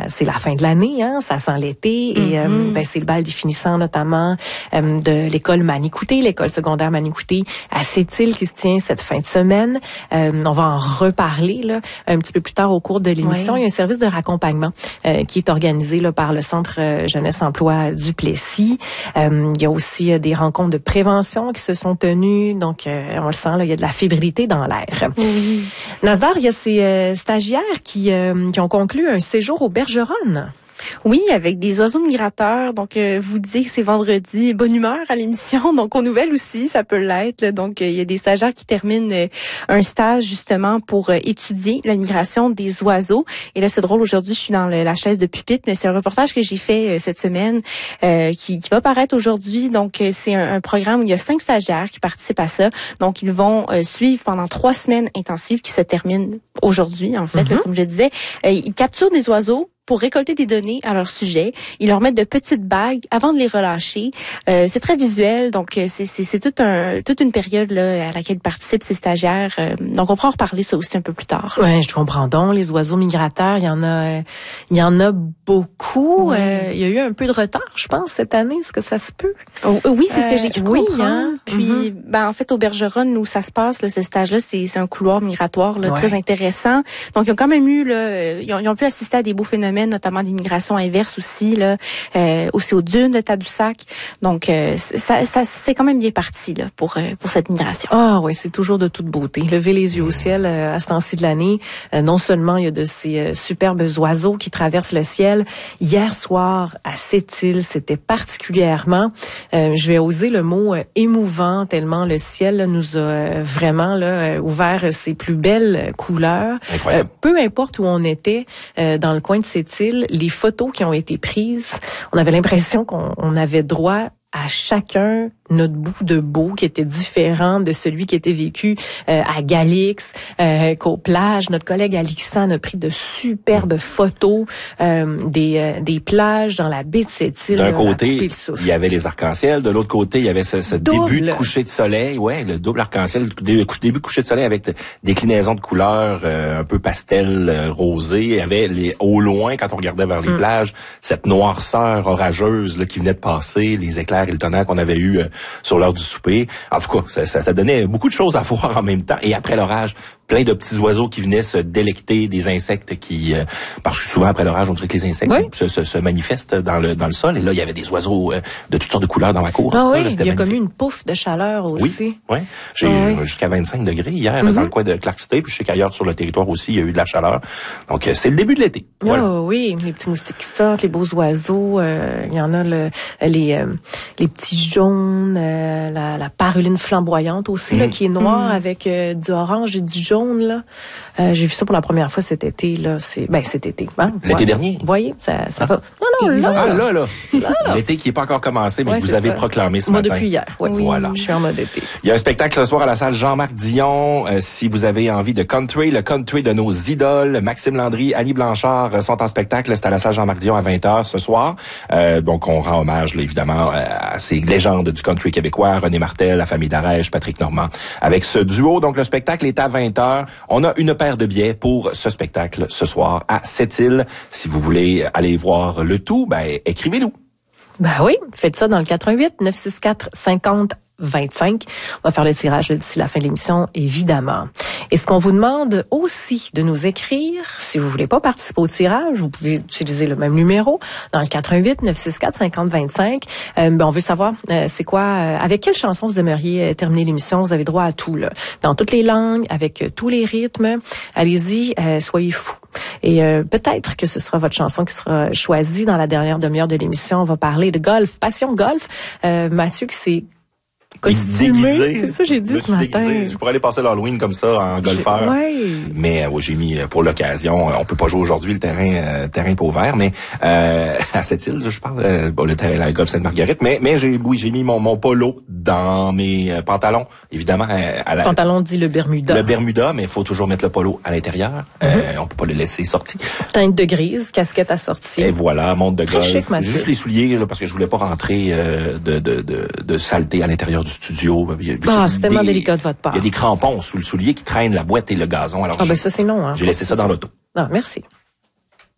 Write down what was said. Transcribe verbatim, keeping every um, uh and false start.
c'est la fin de l'année, hein, ça sent l'été et mm-hmm. euh, ben, c'est le bal des finissants notamment euh, de l'école Manicouté, l'école secondaire Manicouté à Sept-Îles qui se tient cette fin de semaine. Euh, on va en reparler là un petit peu plus tard au cours de l'émission. Oui. Il y a un service de raccompagnement euh, qui est organisé là par le Centre euh, Jeunesse Emploi du Plessis. Euh, il y a aussi euh, des rencontres de prévention qui se sont tenues, donc euh, on le sent là, il y a de la fébrilité dans l'air. Oui. Nasdar, il y a ces euh, stagiaires qui euh, qui ont conclu un séjour au Bergeronne. Oui, avec des oiseaux migrateurs. Donc, euh, vous disiez que c'est vendredi. Bonne humeur à l'émission. Donc, aux nouvelles aussi, ça peut l'être. Là. Donc, euh, il y a des stagiaires qui terminent euh, un stage justement pour euh, étudier la migration des oiseaux. Et là, c'est drôle, aujourd'hui, je suis dans le, la chaise de pupitre, mais c'est un reportage que j'ai fait euh, cette semaine euh, qui, qui va paraître aujourd'hui. Donc, euh, c'est un, un programme où il y a cinq stagiaires qui participent à ça. Donc, ils vont euh, suivre pendant trois semaines intensives qui se terminent aujourd'hui, en fait, mm-hmm. là, comme je disais. Euh, ils capturent des oiseaux pour récolter des données à leur sujet. Ils leur mettent de petites bagues avant de les relâcher. Euh, c'est très visuel, donc c'est, c'est, c'est tout un, toute une période là, à laquelle participent ces stagiaires. Euh, donc on pourra en reparler ça aussi un peu plus tard. Oui, je comprends donc. Les oiseaux migrateurs, il y en a, euh, il y en a beaucoup. Oui. Euh, il y a eu un peu de retard, je pense, cette année. Est-ce que ça se peut? Oh, oui, c'est ce que j'ai cru euh, oui, comprendre. Hein? Puis, mm-hmm. ben en fait, au Bergeronne, où ça se passe, là, ce stage-là, c'est, c'est un couloir migratoire là, ouais. très intéressant. Donc ils ont quand même eu, là, ils ont, ils ont pu assister à des beaux phénomènes, notamment des migrations inverses aussi, là, euh, aussi aux dunes de Tadoussac. Donc, euh, ça, ça, c'est quand même bien parti là, pour, euh, pour cette migration. Ah oui, c'est toujours de toute beauté. Lever les yeux au ciel euh, à ce temps-ci de l'année. Euh, non seulement il y a de ces euh, superbes oiseaux qui traversent le ciel. Hier soir, à Sept-Îles, c'était particulièrement, euh, je vais oser le mot euh, émouvant, tellement le ciel là, nous a euh, vraiment là, euh, ouvert ses plus belles couleurs. Euh, peu importe où on était euh, dans le coin de Sept-Îles, les photos qui ont été prises, on avait l'impression qu'on on avait droit à chacun notre bout de beau qui était différent de celui qui était vécu euh, à Galix, euh, qu'aux plages. Notre collègue Alexandre a pris de superbes photos euh, des, euh, des plages dans la baie de Sept-Îles. D'un côté, il y avait les arcs-en-ciel. De l'autre côté, il y avait ce, ce début de coucher de soleil. Ouais, le double arc-en-ciel, le début de coucher de soleil avec de, déclinaison de couleurs euh, un peu pastel, euh, rosé. Il y avait les, au loin, quand on regardait vers les mm. plages, cette noirceur orageuse là, qui venait de passer, les éclairs et le tonnerre qu'on avait eu euh, sur l'heure du souper. En tout cas, ça, ça, ça donnait beaucoup de choses à voir en même temps. Et après l'orage, plein de petits oiseaux qui venaient se délecter des insectes qui... Euh, parce que souvent, après l'orage, on dirait que les insectes oui. se, se, se manifestent dans le dans le sol. Et là, il y avait des oiseaux euh, de toutes sortes de couleurs dans la cour. Ah oui, là, il y a comme une pouffe de chaleur aussi. Oui, oui. J'ai ah, oui. jusqu'à vingt-cinq degrés hier mm-hmm. dans le coin de Clark City. Puis je sais qu'ailleurs sur le territoire aussi, il y a eu de la chaleur. Donc, euh, c'est le début de l'été. Voilà. Oh oui, les petits moustiques qui sortent, les beaux oiseaux. Euh, il y en a le, les euh, les petits jaunes, euh, la, la paruline flamboyante aussi, mm. là, qui est noire mm. avec euh, du orange et du jaune, là. Euh, j'ai vu ça pour la première fois cet été, là. C'est, ben, cet été. Hein? L'été ouais. dernier? Vous voyez, ça, ça ah. va. Non, non, là. Ah, là, là. là, là. L'été qui n'est pas encore commencé, mais ouais, que vous avez ça. proclamé ce Moi, matin. depuis hier. Ouais. Oui, voilà. Je suis en mode été. Il y a un spectacle ce soir à la salle Jean-Marc Dion. Euh, si vous avez envie de country, le country de nos idoles, Maxime Landry, Annie Blanchard euh, sont en spectacle. C'est à la salle Jean-Marc Dion à vingt heures ce soir. Euh, donc, on rend hommage, là, évidemment, à ces légendes du country québécois, René Martel, la famille Darèche, Patrick Normand. Avec ce duo, donc le spectacle est à vingt heures. On a une paire de billets pour ce spectacle ce soir à Sept-Îles. Si vous voulez aller voir le tout, ben écrivez-nous. Ben oui, faites ça dans le quatre un huit neuf six quatre cinquante vingt-cinq. On va faire le tirage là, d'ici la fin de l'émission, évidemment. Et ce qu'on vous demande aussi de nous écrire, si vous voulez pas participer au tirage, vous pouvez utiliser le même numéro dans le quatre un huit neuf six quatre cinquante vingt-cinq. Euh, ben, on veut savoir euh, c'est quoi, euh, avec quelle chanson vous aimeriez euh, terminer l'émission. Vous avez droit à tout, là, dans toutes les langues, avec euh, tous les rythmes. Allez-y, euh, soyez fous. Et euh, peut-être que ce sera votre chanson qui sera choisie dans la dernière demi-heure de l'émission. On va parler de golf, passion golf. Euh, Mathieu qui s'est costumé, c'est ça j'ai dit ce matin. Déguisé. Je pourrais aller passer l'Halloween comme ça en golfeur. Oui. Mais euh, j'ai mis pour l'occasion, on peut pas jouer aujourd'hui, le terrain euh, terrain pas ouvert, mais euh, à Sept-Îles, je parle euh, bon, le terrain la golf Sainte-Marguerite, mais mais j'ai oui, j'ai mis mon mon polo dans mes euh, pantalons, évidemment euh, à la pantalon dit le Bermuda. Le Bermuda, mais il faut toujours mettre le polo à l'intérieur. Mm-hmm. Euh, on peut pas le laisser sorti. Teinte de grise, casquette assortie. Et voilà, montre de golf. Chic, juste les souliers là, parce que je voulais pas rentrer euh, de, de de de saleté à l'intérieur du studio. Ah, c'est tellement délicat de votre part. Il y a des crampons sous le soulier qui traînent la boîte et le gazon. Alors ah, ben ça, c'est non, hein. J'ai laissé ça dans l'auto. Ah, merci.